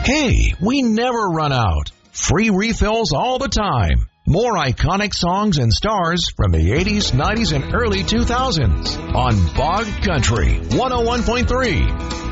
Hey, we never run out. Free refills all the time. More iconic songs and stars from the 80s, 90s, and early 2000s on Bog Country 101.3.